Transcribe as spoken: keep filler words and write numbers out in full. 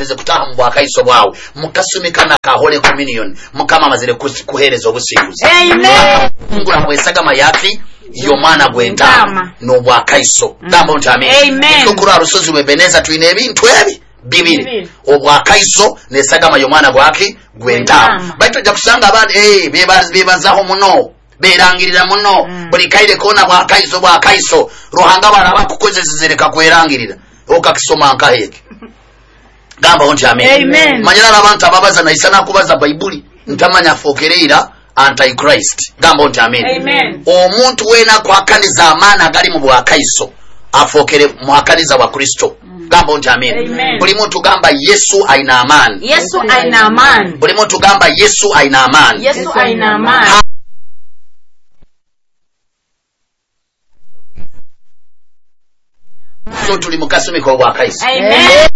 mpeze kutaha mu bwakaiso bwawe mukasumika na kahole communion mukama amazire kuhereza obusinguzi. Amen. Ngula mwesagama yafi yomwana gwentama no bwakaiso. Gamba nti amen. Amen. Tukura rusozi webeneza tuine ebintu ebi bibiri obwakaiso nesagama yomwana gwaki gwentama. Baito ja kusanga abandi eh bebazi bebazaho muno berangirira muno mm. buli kaire kona bwakaiso bwakaiso ruhanga baraba kukozesezereka kwerangirira okakisoma nkaheke. Gamba nti amen. Amen. Manyala abantu ababaza na isana kubaza Bible ntamanya fokereira antichrist. Gamba nti amen. Amen. Omuntu wena kwakaniza amana gali mu bwakaiso afokere mwakaniza wa Kristo. Gamba nti amen. Amen. Buli muntu gamba Yesu aina amani. Yesu aina amani. Buli muntu gamba Yesu aina amani. Yesu aina amani. So tuli mukasumi kwa bwakaiso. Amen.